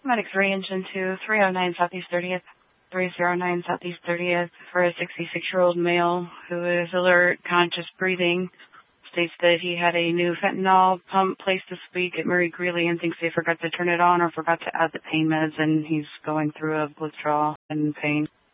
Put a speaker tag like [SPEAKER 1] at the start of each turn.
[SPEAKER 1] Medics range into 309 Southeast 30th, 309 Southeast 30th for a 66-year-old male who is alert, conscious, breathing. States that he had a new fentanyl pump placed this week at Murray Greeley and thinks they forgot to turn it on or forgot to add the pain meds, and he's going through a withdrawal and pain.